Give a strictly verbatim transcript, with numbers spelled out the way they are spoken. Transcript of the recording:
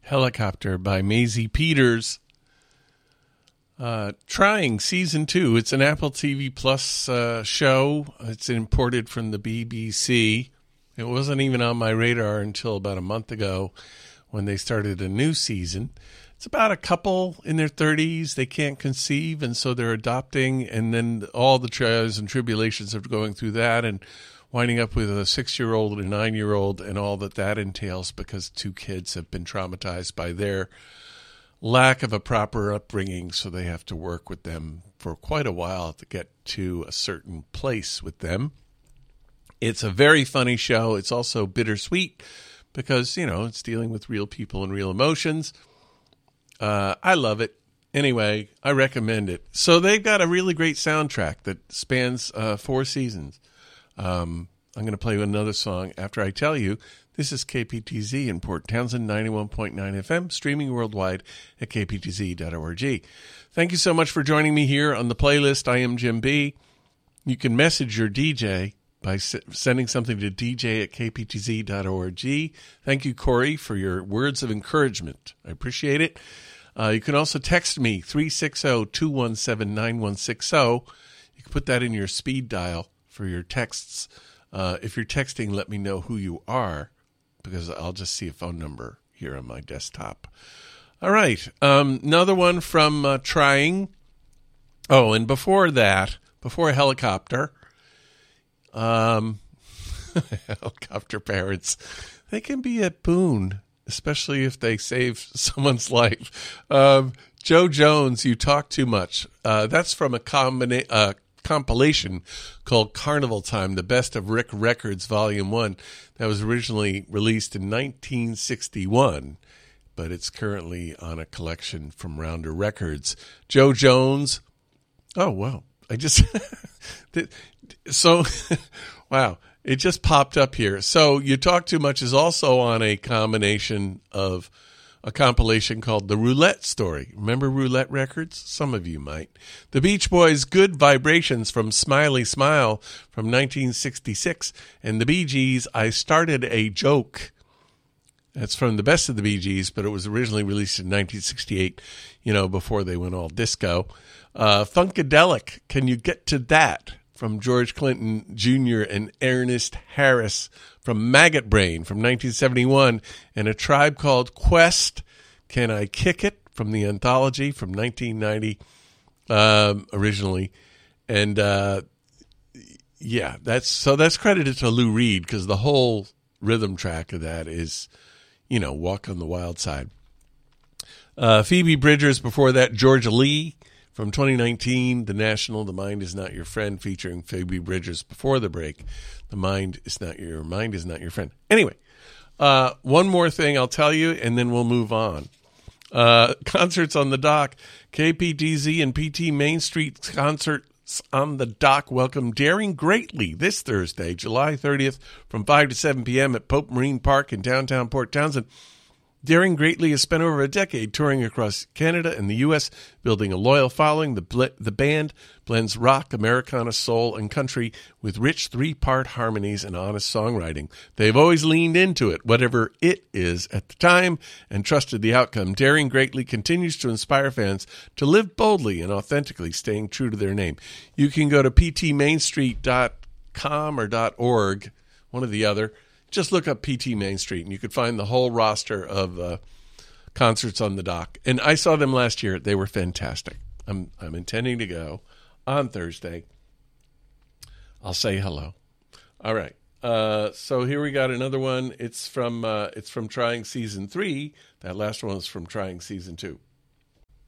Helicopter by Maisie Peters. Uh, Trying season two. It's an Apple T V Plus uh, show. It's imported from the B B C. It wasn't even on my radar until about a month ago when they started a new season. It's about a couple in their thirties. They can't conceive, and so they're adopting, and then all the trials and tribulations of going through that and winding up with a six-year-old and a nine-year-old and all that that entails because two kids have been traumatized by their lack of a proper upbringing, so they have to work with them for quite a while to get to a certain place with them. It's a very funny show. It's also bittersweet because, you know, it's dealing with real people and real emotions. Uh, I love it. Anyway, I recommend it. So they've got a really great soundtrack that spans uh, four seasons. Um, I'm going to play another song after I tell you. This is K P T Z in Port Townsend, ninety-one point nine F M, streaming worldwide at k p t z dot org. Thank you so much for joining me here on the playlist. I am Jim B. You can message your D J by s- sending something to d j at k p t z dot org. Thank you, Corey, for your words of encouragement. I appreciate it. Uh, you can also text me, three six zero, two one seven, nine one six zero. You can put that in your speed dial for your texts. Uh, if you're texting, let me know who you are, because I'll just see a phone number here on my desktop. All right. Um, another one from uh, Trying. Oh, and before that, before Helicopter, um, helicopter parents, they can be a boon, especially if they save someone's life. Um, Joe Jones, You Talk Too Much. Uh, that's from a combina- uh, compilation called Carnival Time, the Best of Rick Records, Volume one. That was originally released in nineteen sixty-one, but it's currently on a collection from Rounder Records. Joe Jones. Oh, wow. I just... so, wow. It just popped up here. So You Talk Too Much is also on a combination of a compilation called The Roulette Story. Remember Roulette Records? Some of you might. The Beach Boys' Good Vibrations from Smiley Smile from nineteen sixty-six. And the Bee Gees' I Started a Joke. That's from the Best of the Bee Gees, but it was originally released in nineteen sixty-eight, you know, before they went all disco. Uh, Funkadelic, Can You Get to That? From George Clinton Junior and Ernest Harris. From Maggot Brain from nineteen seventy-one. And A Tribe Called Quest, Can I Kick It? From the Anthology from nineteen ninety um, originally. And uh, yeah, that's so that's credited to Lou Reed because the whole rhythm track of that is, you know, Walk on the Wild Side. Uh, Phoebe Bridgers before that, Georgia Lee. From twenty nineteen, The National, The Mind Is Not Your Friend, featuring Phoebe Bridgers before the break. The mind is not your mind is not your friend. Anyway, uh, one more thing I'll tell you, and then we'll move on. Uh, concerts on the dock. K P T Z and P T Main Street Concerts on the Dock welcome Daring Greatly this Thursday, July thirtieth, from five to seven p.m. at Pope Marine Park in downtown Port Townsend. Daring Greatly has spent over a decade touring across Canada and the U S, building a loyal following. The, bl- the band blends rock, Americana, soul, and country with rich three-part harmonies and honest songwriting. They've always leaned into it, whatever it is at the time, and trusted the outcome. Daring Greatly continues to inspire fans to live boldly and authentically, staying true to their name. You can go to p t main street dot com or .org, one or the other. Just look up P T Main Street, and you could find the whole roster of uh, concerts on the dock. And I saw them last year. They were fantastic. I'm I'm intending to go on Thursday. I'll say hello. All right. Uh, so here we got another one. It's from uh, it's from Trying Season three. That last one is from Trying Season two.